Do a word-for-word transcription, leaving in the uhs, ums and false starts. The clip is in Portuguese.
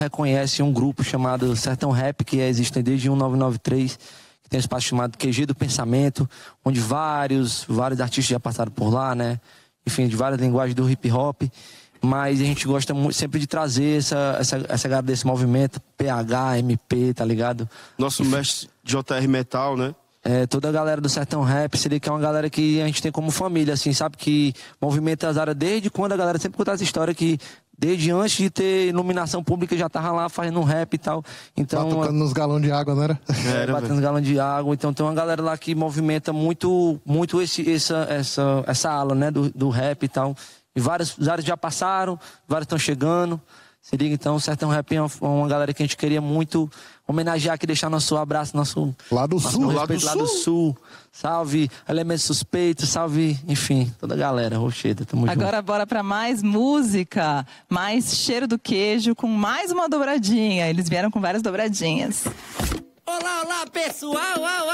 reconhece um grupo chamado Sertão Rap, que existe desde mil novecentos e noventa e três, que tem um espaço chamado Q G do Pensamento, onde vários, vários artistas já passaram por lá, né? Enfim, de várias linguagens do hip hop. Mas a gente gosta muito, sempre de trazer essa, essa, essa galera desse movimento, P H, M P, tá ligado? Nosso Enfim, mestre J R Metal, né? É, toda a galera do Sertão Rap, seria que é uma galera que a gente tem como família, assim, sabe? Que movimenta as áreas desde quando a galera sempre conta essa história que desde antes de ter iluminação pública já tava lá fazendo um rap e tal. Então, tocando nos galões de água, não era? É, era batendo nos galões de água. Então tem uma galera lá que movimenta muito, muito esse, essa, essa, essa ala, né? Do, do rap e tal. E vários, vários já passaram, vários estão chegando. Se liga, então, o Sertão Rap é uma, uma galera que a gente queria muito homenagear aqui, deixar nosso abraço, nosso... Lá do nosso Sul. Lá do, lá do Sul. Salve Elementos Suspeitos, salve, enfim, toda a galera. Rocheda, tamo junto. Agora bora pra mais música, mais cheiro do queijo, com mais uma dobradinha. Eles vieram com várias dobradinhas. Olá, olá, pessoal!